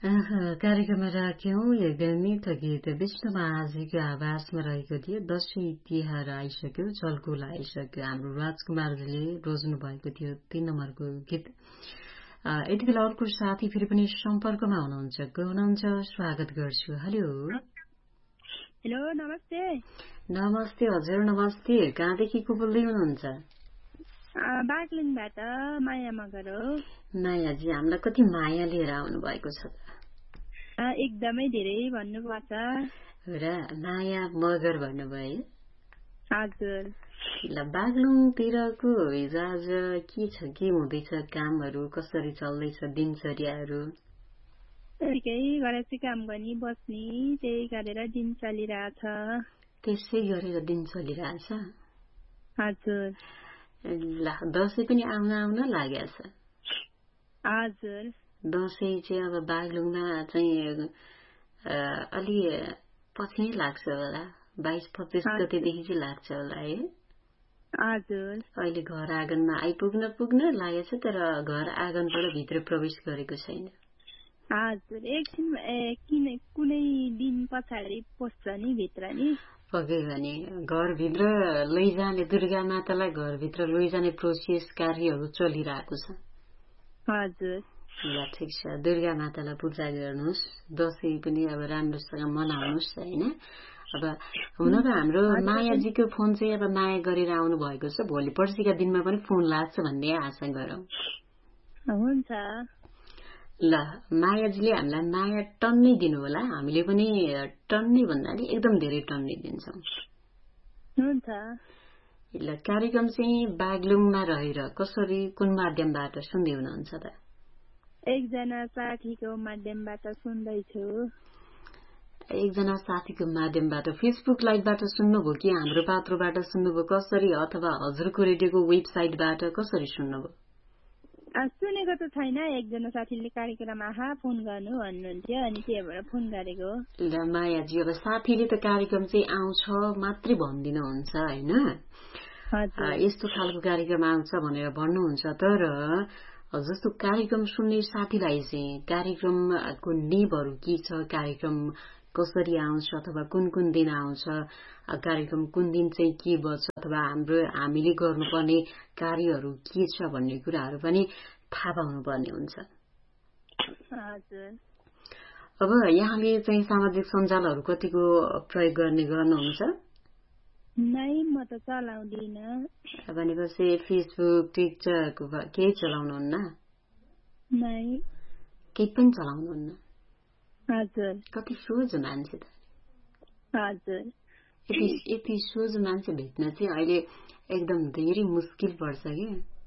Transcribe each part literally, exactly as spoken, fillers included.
आहा, कार्यक्रममा राख्यौं एकदमै त गीत विष्णुमा आजीको आवाजमा रहेको थियो। दशैं तिहार आइसक्यो, चलकुल आइसक्यो। हाम्रो राजकुमारजीले रोज्नु भएको थियो तीन नम्बरको गीत। यति बेला अर्को साथी फेरि पनि सम्पर्कमा हुनुहुन्छ। को हुनुहुन्छ? स्वागत गर्छु। हेलो हेलो, नमस्ते। नमस्ते हजुर, नमस्ते। कहाँदेखि को बोल्दै हुनुहुन्छ? बागलुङबाट माया मगर हो। मायाजी, हामीलाई कति माया लिएर आउनु भएको छ त? एकदमै धेरै भन्नुपर्छ। र माया मगर भन्नुभयो? हजुर। ल, बागलुङतिरको हिजोआज के छ, के हुँदैछ? कामहरू कसरी चल्दैछ? दिनचर्याहरू? केही गरेर काम गर्ने बस्ने, त्यही गरेर दिन चलिरहेछ। त्यसै गरेर दिन चलिरहेछ? हजुर। ल, दसैँ पनि आउन आउन लागेछ। हजुर। दसैँ चाहिँ अब बागलुङमा चाहिँ अलि पछि नै लाग्छ होला, बाइस पच्चिस गतेदेखि चाहिँ लाग्छ होला है? हजुर। अहिले घर आँगनमा आइपुग्न पुग्न लागेछ, तर घर आँगनबाट भित्र प्रवेश गरेको छैन। हजुर, एकछिन किन कुनै दिन पछाडि पस्छ नि भित्र नि। पक्कै भने घरभित्र लैजाने, दुर्गा मातालाई घरभित्र लैजाने प्रोसेस कार्यहरू चलिरहेको छ। हजुर। ल, ठिक छ। दुर्गा मातालाई पूजा गर्नुहोस्, दसैँ पनि अब राम्रोसँग मनाउनुहोस् होइन। अब हुन त हाम्रो मायाजीको फोन चाहिँ अब माया गरेर आउनु भएको छ। भोलि पर्सिका दिनमा पनि फोन लाग्छ भन्ने आशा गरौँ। हुन्छ। ल, मायाजीले हामीलाई माया टन्नै दिनु होला, हामीले पनि टन्नै भन्दा नि एकदम धेरै टन्नै दिन्छौँ। हुन्छ। ल, कार्यक्रम चाहिँ बागलुङमा रहेर कसरी, कुन माध्यमबाट सुन्दै हुनुहुन्छ त? एकजना साथीको माध्यमबाट सुन्दैछु। एकजना साथीको माध्यमबाट फेसबुक लाइभबाट सुन्नुभयो कि हाम्रो पात्रोबाट सुन्नुभयो कसरी, अथवा हजुरको रेडियोको वेबसाइटबाट कसरी सुन्नुभयो? सुनेको त छैन, एकजना साथीले कार्यक्रममा आहा फोन गर्नु भन्नुहुन्थ्यो, अनि त्यही भएर फोन गरेको। ल मायाजी, अब साथीले त कार्यक्रम चाहिँ आउँछ मात्रै भनिदिनुहुन्छ होइन, यस्तो खालको कार्यक्रम आउँछ भनेर भन्नुहुन्छ, तर जस्तो कार्यक्रम सुन्ने साथीलाई चाहिँ कार्यक्रमको निबहरू के छ, कार्यक्रम कसरी आउँछ, अथवा कुन कुन दिन आउँछ, कार्यक्रम कुन दिन चाहिँ के बज्छ, अथवा हाम्रो हामीले गर्नुपर्ने कार्यहरू के छ भन्ने कुराहरू पनि थाहा पाउनुपर्ने हुन्छ। अब यहाँले चाहिँ सामाजिक सञ्जालहरू कतिको प्रयोग गर्ने गर्नुहुन्छ? नै, म त चलाउँदिन। भनेपछि फेसबुक, टिकटक केही चलाउनुहुन्न? नै, केही पनि चलाउनुहुन्न? हजुर। कति सोझो मान्छे त। हजुर। यति यति सोझो मान्छे भेट्न चाहिँ अहिले एकदम धेरै मुस्किल पर्छ कि।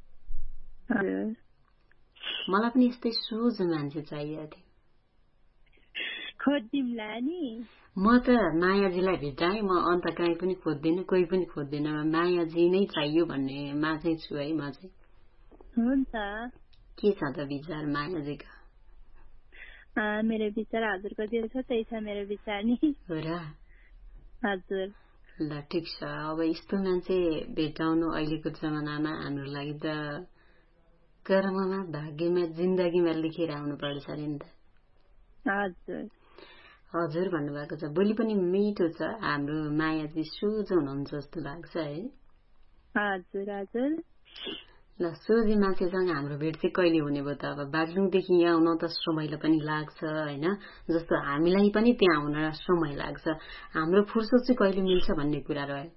मलाई पनि यस्तै सोझो मान्छे चाहिएको थियो। खोजिदिउँला नि। म त मायाजीलाई भेटाएँ, म अन्त कहीँ पनि खोज्दिनँ, कोही पनि खोज्दिनँ, मायाजी नै चाहियो भन्नेमा चाहिँ छु है म चाहिँ। हुन्छ। के छ त विचार मायाजीको? मेरो विचार हजुरको जे छ त्यही छ मेरो विचार नि। हो र? हजुर। ल, ठिक छ। अब यस्तो मान्छे भेटाउनु अहिलेको जमानामा हाम्रो लागि त कर्ममा, भाग्यमा, जिन्दगीमा लेखेर आउनु पर्छ नि त। हजुर। हजुर भन्नुभएको छ, बोली पनि मिठो छ। हाम्रो मायाजी सोझो हुनुहुन्छ जस्तो लाग्छ है। हजुर। हजुर। ल, सोझी मान्छेसँग हाम्रो भेट चाहिँ कहिले हुने भयो त? अब बागलुङदेखि यहाँ आउन त समय पनि लाग्छ होइन, जस्तो हामीलाई पनि त्यहाँ आउन समय लाग्छ। हाम्रो फुर्सद चाहिँ कहिले मिल्छ भन्ने कुरा रह्यो।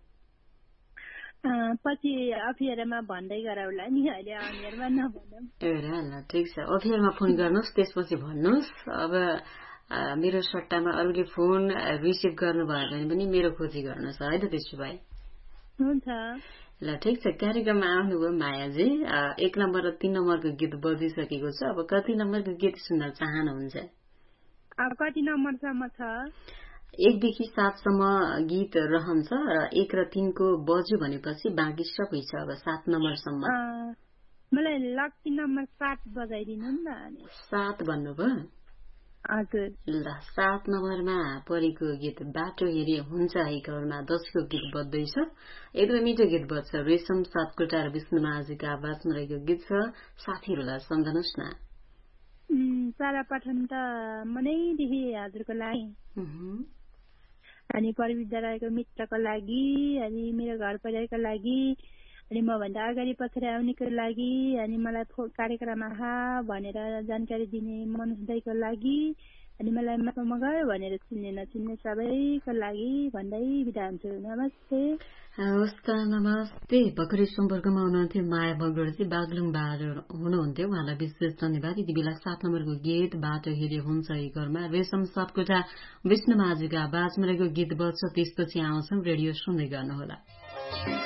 पछि अफियरमा भन्दै गरौँला नि, अहिले अनियरमा नभनौँ। ए र, ल ठिक छ। अफियरमा फोन गर्नुहोस्, त्यसपछि भन्नुहोस्। अब मेरो सट्टामा अरूले फोन रिसिभ गर्नुभयो भने पनि मेरो खोजी गर्नुहोस् है त। त्यसो भए हुन्छ। ल, ठिक छ। कार्यक्रममा आउनुभयो मायाजी। एक नम्बर र तीन नम्बरको गीत बजिसकेको छ। अब कति नम्बरको गीत सुन्न चाहनुहुन्छ? अब कति नम्बरसम्म छ? एकदेखि सातसम्म गीत रहन्छ र एक र तीनको बज्यो भनेपछि बाँकी सबै छ अब सात नम्बरसम्म। मलाई लकी नम्बर सात बजाइदिनु नि त। सात भन्नुभयो? हजुर। ल, सात नम्बरमा परेको गीत बाटो हेरी हुन्छ है घरमा दसको गीत बज्दैछ। एकदमै मिठो गीत बज्छ। रेशम सातकोटा र विष्णु माझीको आवाजमा रहेको गीत छ। साथीहरूलाई सम्झनुहोस् न। सारा पठन त मनैदेखि हजुरको लागि अनि प्रविद्यालयको मित्रको लागि अनि मेरो घर परिवारको लागि अनि मभन्दा अगाडि पछाडि आउनेको लागि अनि मलाई कार्यक्रम आहा भनेर जानकारी दिने मनुष दाइको लागि अनि मलाई मगर भनेर चिन्ने नचिन्ने सबैको लागि भन्दै बिदा हुन्छु। नमस्ते। हवस् त, नमस्ते। भर्खरै सम्पर्कमा हुनुहुन्थ्यो माया मगरजी, बागलुङबाट हुनुहुन्थ्यो। उहाँलाई विशेष धन्यवाद। यति बेला सात नम्बरको गीत बाटो हेरे हुन्छ यी घरमा रेशम सापकोटा विष्णुमाझीको आवाजमा रहेको गीत बज्छ, त्यसपछि आउँछौं। रेडियो सुन्दै गर्नुहोला।